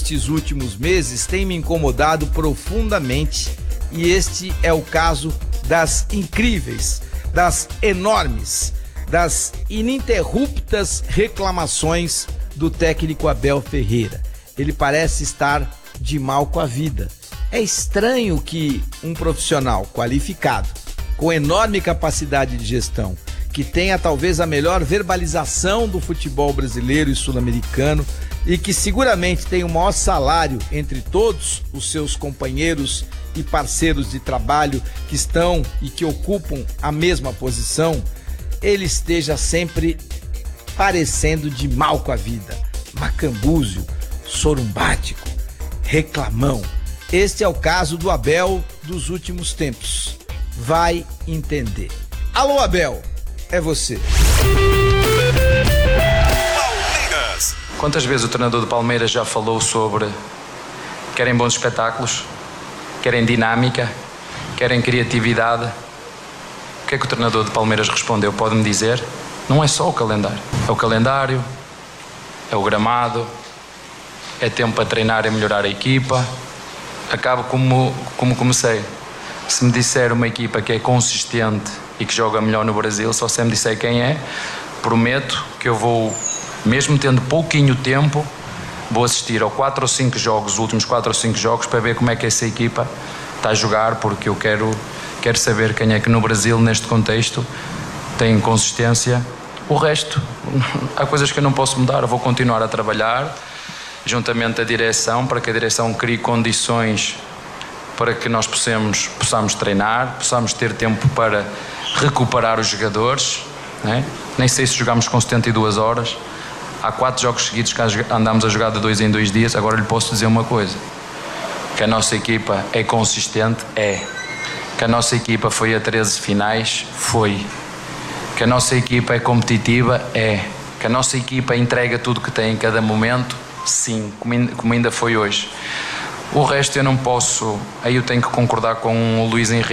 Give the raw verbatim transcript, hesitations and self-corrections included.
nestes últimos meses tem me incomodado profundamente, e este é o caso das incríveis, das enormes, das ininterruptas reclamações do técnico Abel Ferreira. Ele parece estar de mal com a vida. É estranho que um profissional qualificado, com enorme capacidade de gestão, que tenha talvez a melhor verbalização do futebol brasileiro e sul-americano e que seguramente tem o maior salário entre todos os seus companheiros e parceiros de trabalho que estão e que ocupam a mesma posição, ele esteja sempre parecendo de mal com a vida, macambúzio, sorumbático, reclamão. Este é o caso do Abel dos últimos tempos. Vai entender. Alô, Abel, é você. Palmeiras. Quantas vezes o treinador do Palmeiras já falou sobre querem bons espetáculos, querem dinâmica, querem criatividade? O que é que o treinador do Palmeiras respondeu? Pode-me dizer? Não é só o calendário. É o calendário, é o gramado, é tempo para treinar e melhorar a equipa. Acabo como, como comecei. Se me disser uma equipa que é consistente e que joga melhor no Brasil, só se me disser quem é, prometo que eu vou, mesmo tendo pouquinho tempo, vou assistir a quatro ou cinco jogos, os últimos quatro ou cinco jogos, para ver como é que essa equipa está a jogar, porque eu quero, quero saber quem é que no Brasil, neste contexto, tem consistência. O resto, há coisas que eu não posso mudar, eu vou continuar a trabalhar juntamente à direção, para que a direção crie condições para que nós possamos, possamos treinar, possamos ter tempo para recuperar os jogadores, né? Nem sei se jogamos com setenta e duas horas, há quatro jogos seguidos que andamos a jogar de dois em dois dias. Agora lhe posso dizer uma coisa, que a nossa equipa é consistente, é, que a nossa equipa foi a treze finais, foi, que a nossa equipa é competitiva, é, que a nossa equipa entrega tudo que tem em cada momento, sim, como ainda foi hoje. O resto eu não posso, aí eu tenho que concordar com o Luís Henrique.